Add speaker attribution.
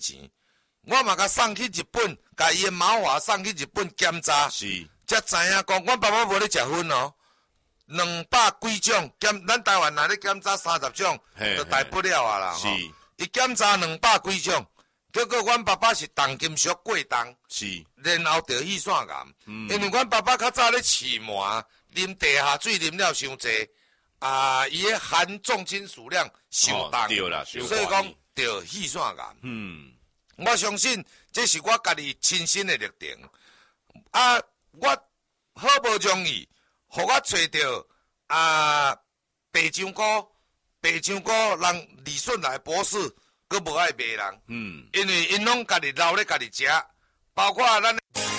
Speaker 1: 钱，我嘛甲送去日本，甲伊的毛华送去日本检查，
Speaker 2: 是，
Speaker 1: 才知影讲，阮爸爸无咧食薰哦，200几种咱台湾若咧检查30种，就大不了啊啦。
Speaker 2: 是，
Speaker 1: 伊检查200几种，结果阮爸爸是重金属过重，
Speaker 2: 是，
Speaker 1: 然后得血栓癌。因为阮爸爸较早咧饲麻，啉地下水啉了伤济，伊个含重金属量伤重，
Speaker 2: 对啦，
Speaker 1: 所以讲得血栓癌。我相信这是我家己亲身的历程。我好无容易，互我找到白香菇，人李顺来博士，佮无爱卖人。因为因拢家己留咧家己食，包括咱。